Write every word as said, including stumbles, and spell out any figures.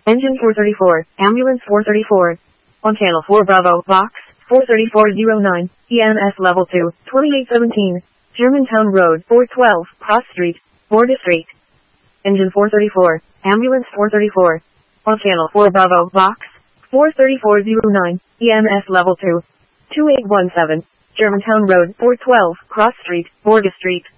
Engine four thirty-four, Ambulance four thirty-four. On Channel four Bravo, Box, four thirty-four oh nine, E M S Level two, twenty-eight seventeen. Germantown Road, four twelve, Cross Street, Border Street. Engine four thirty-four, Ambulance four thirty-four. On Channel four Bravo, Box, four thirty-four oh nine, E M S Level two, two eight one seven. Germantown Road, four twelve, Cross Street, Border Street.